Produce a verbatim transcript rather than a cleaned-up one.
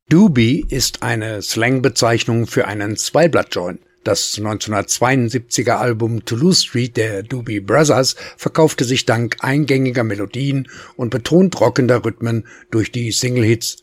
Doobie ist eine Slangbezeichnung für einen Zweiblatt-Joint. Das neunzehnhundertzweiundsiebziger Album Toulouse Street der Doobie Brothers verkaufte sich dank eingängiger Melodien und betont rockender Rhythmen durch die Single-Hits